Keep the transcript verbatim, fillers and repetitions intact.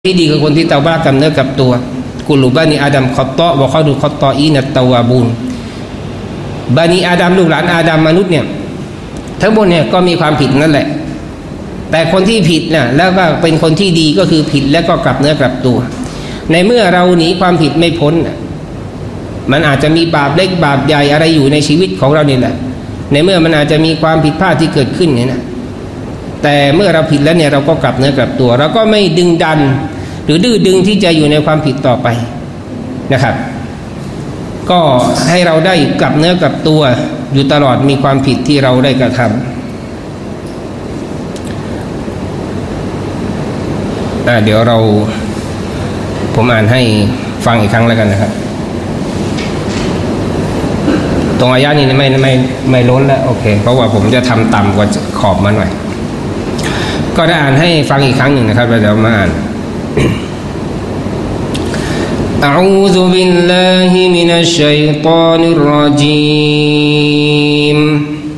ที่ดีคือคนที่เตาบ้ากับเนื้อกับตัวกุลูบานีอาดัมขอตอวะข้อดูขอตออีนัตตาวาบูนบานีอาดัมลูกหลานอาดัมมนุษย์เนี่ยทั้งหมดเนี่ยก็มีความผิดนั่นแหละแต่คนที่ผิดน่ะแล้วก็เป็นคนที่ดีก็คือผิดแล้วก็กลับเนื้อกลับตัวในเมื่อเราหนีความผิดไม่พ้นมันอาจจะมีบาปเล็กบาปใหญ่อะไรอยู่ในชีวิตของเรานี่แหละในเมื่อมันอาจจะมีความผิดพลาดที่เกิดขึ้นเนี่ยนะแต่เมื่อเราผิดแล้วเนี่ยเราก็กลับเนื้อกลับตัวเราก็ไม่ดึงดันหรือดื้อดึงที่จะอยู่ในความผิดต่อไปนะครับก็ให้เราได้กลับเนื้อกลับตัวอยู่ตลอดมีความผิดที่เราได้กระทำอ่าเดี๋ยวเราผมอ่านให้ฟังอีกครั้งแล้วกันนะครับตรงอายะนี้ไม่ไม่ไม่ล้นแล้วโอเคเพราะว่าผมจะทำต่ำกว่าขอบมันหน่อยก็ได้อ่านให้ฟังอีกครั้งหนึ่งนะครับเดี๋ยวมาอ่านأعوذ بالله من الشيطان الرجيم